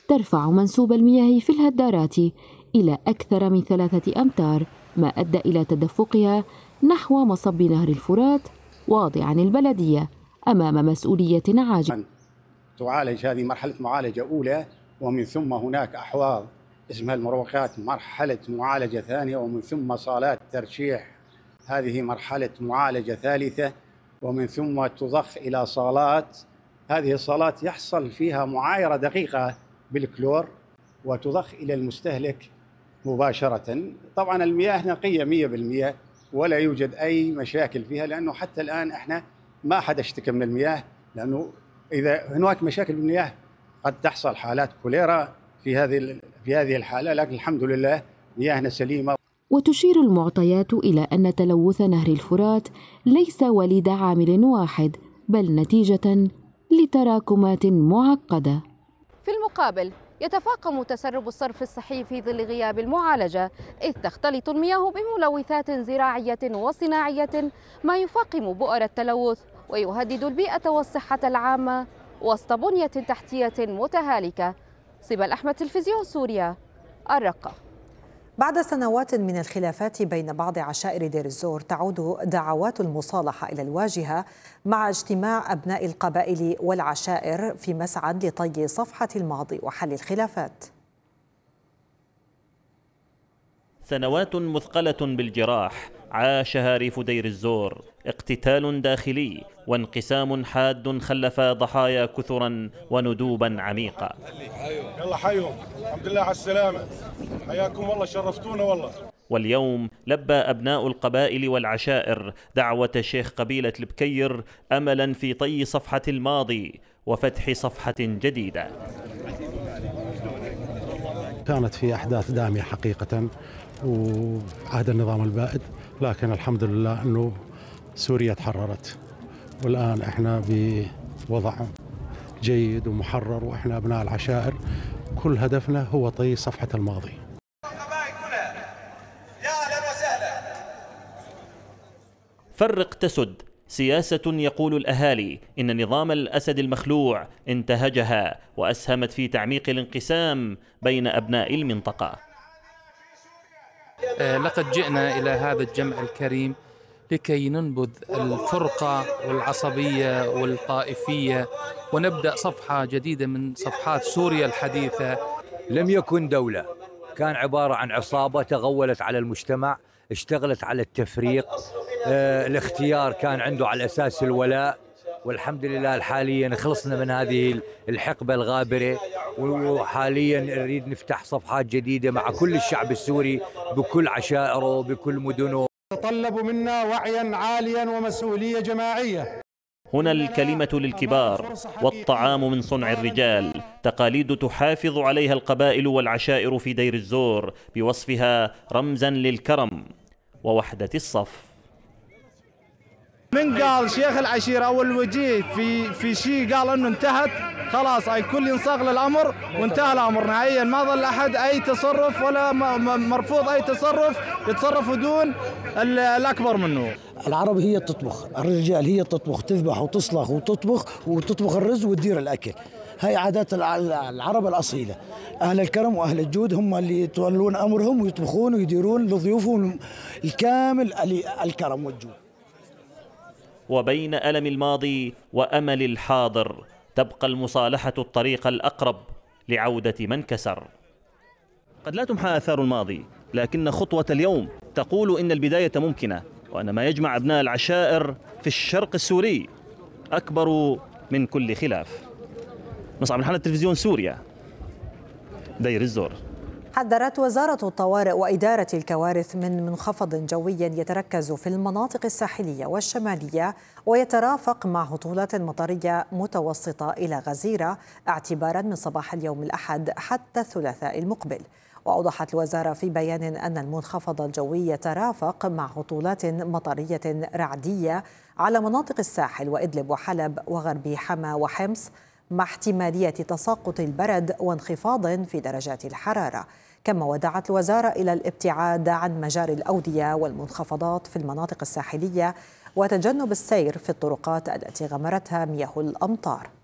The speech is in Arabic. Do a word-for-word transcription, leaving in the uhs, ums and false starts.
ترفع منسوب المياه في الهدارات إلى أكثر من ثلاثة أمتار، ما أدى إلى تدفقها نحو مصب نهر الفرات، واضعا البلدية أمام مسؤولية عاجلة. تعالج هذه مرحلة معالجة أولى، ومن ثم هناك أحواض اسمها المروقات مرحلة معالجة ثانية، ومن ثم صالات ترشيح هذه مرحلة معالجة ثالثة، ومن ثم تضخ إلى صالات. هذه الصالات يحصل فيها معايرة دقيقة بالكلور وتضخ إلى المستهلك مباشرة. طبعا المياه نقية مية بالمية ولا يوجد أي مشاكل فيها، لأنه حتى الآن إحنا ما حد اشتكى من المياه، لأنه إذا هناك مشاكل بالمياه قد تحصل حالات كوليرا في هذه في هذه الحالة، لكن الحمد لله مياهنا سليمة. وتشير المعطيات إلى أن تلوث نهر الفرات ليس وليد عامل واحد، بل نتيجة لتراكمات معقدة. في المقابل يتفاقم تسرب الصرف الصحي في ظل غياب المعالجة، إذ تختلط المياه بملوثات زراعية وصناعية، ما يفاقم بؤر التلوث ويهدد البيئة والصحة العامة وسط بنية تحتية متهالكة. صبا الأحمد، تلفزيون سوريا، الرقة. بعد سنوات من الخلافات بين بعض عشائر دير الزور، تعود دعوات المصالحة إلى الواجهة مع اجتماع أبناء القبائل والعشائر في مسعى لطي صفحة الماضي وحل الخلافات. سنوات مثقلة بالجراح عاشها ريف دير الزور، اقتتال داخلي وانقسام حاد خلف ضحايا كثرا وندوبا عميقة. يلا حيهم، الحمد لله على السلامة، حياكم والله، شرفتونا والله. واليوم لبى أبناء القبائل والعشائر دعوة شيخ قبيلة البكير أملا في طي صفحة الماضي وفتح صفحة جديدة. كانت في أحداث دامية حقيقة وعهد النظام البائد، لكن الحمد لله أنه سوريا تحررت، والآن إحنا بوضع جيد ومحرر، وإحنا أبناء العشائر كل هدفنا هو طي صفحة الماضي. فرق تسد، سياسة يقول الأهالي إن نظام الأسد المخلوع انتهجها وأسهمت في تعميق الانقسام بين أبناء المنطقة. لقد جئنا إلى هذا الجمع الكريم لكي ننبذ الفرقة والعصبية والطائفية ونبدأ صفحة جديدة من صفحات سوريا الحديثة. لم يكن دولة، كان عبارة عن عصابة تغولت على المجتمع، اشتغلت على التفريق. اه الاختيار كان عنده على أساس الولاء، والحمد لله حاليا خلصنا من هذه الحقبة الغابرة، وحاليا نريد نفتح صفحات جديدة مع كل الشعب السوري بكل عشائره بكل مدنه. تطلب منا وعيا عاليا ومسؤولية جماعية. هنا الكلمة للكبار والطعام من صنع الرجال، تقاليد تحافظ عليها القبائل والعشائر في دير الزور بوصفها رمزا للكرم ووحدة الصف. من قال شيخ العشيرة أو الوجيه في في شيء قال إنه انتهت، خلاص الكل ينصاغ للأمر وانتهى الأمر نهائيا، ما ظل أحد أي تصرف ولا مرفوض أي تصرف يتصرف دون الأكبر منه. العرب هي تطبخ، الرجال هي تطبخ، تذبح وتصلخ وتطبخ وتطبخ الرز وتدير الأكل. هاي عادات العرب الأصيلة. أهل الكرم وأهل الجود هم اللي يتولون أمرهم ويطبخون ويديرون لضيوفهم الكامل الكرم والجود. وبين ألم الماضي وأمل الحاضر تبقى المصالحة الطريق الأقرب لعودة من كسر. قد لا تمحى آثار الماضي، لكن خطوة اليوم تقول إن البداية ممكنة، وأن ما يجمع أبناء العشائر في الشرق السوري أكبر من كل خلاف. مصعب الحنة، تلفزيون سوريا، دير الزور. حذرت وزارة الطوارئ وإدارة الكوارث من منخفض جوي يتركز في المناطق الساحلية والشمالية ويترافق مع هطولات مطرية متوسطة إلى غزيرة اعتبارا من صباح اليوم الأحد حتى الثلاثاء المقبل. وأوضحت الوزارة في بيان أن المنخفض الجوي يترافق مع هطولات مطرية رعدية على مناطق الساحل وإدلب وحلب وغرب حما وحمص، مع احتمالية تساقط البرد وانخفاض في درجات الحرارة. كما ودعت الوزارة إلى الابتعاد عن مجاري الأودية والمنخفضات في المناطق الساحلية وتجنب السير في الطرقات التي غمرتها مياه الأمطار.